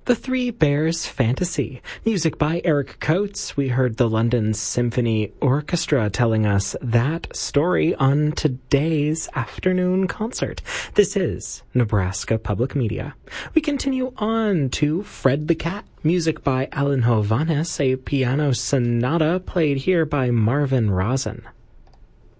The Three Bears Fantasy. Music by Eric Coates. We heard the London Symphony Orchestra telling us that story on today's afternoon concert. This is Nebraska Public Media. We continue on to Fred the Cat. Music by Alan Hovhaness, a piano sonata played here by Marvin Rosen.